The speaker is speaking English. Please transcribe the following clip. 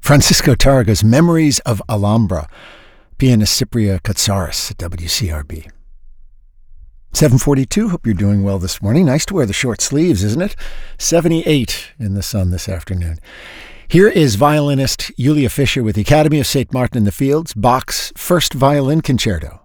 Francisco Tarrago's Memories of Alhambra, pianist Cypria Katsaris at WCRB. 7:42, hope you're doing well this morning. Nice to wear the short sleeves, isn't it? 78 in the sun this afternoon. Here is violinist Julia Fischer with the Academy of St. Martin in the Fields, Bach's First Violin Concerto.